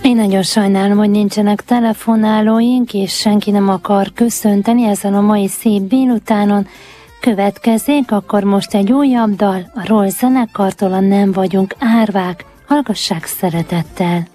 Én nagyon sajnálom, hogy nincsenek telefonálóink, és senki nem akar köszönteni ezen a mai szép délutánon. Következzék akkor most egy újabb dal, a Roll zenekartól, a Nem vagyunk árvák. Hallgassák szeretettel!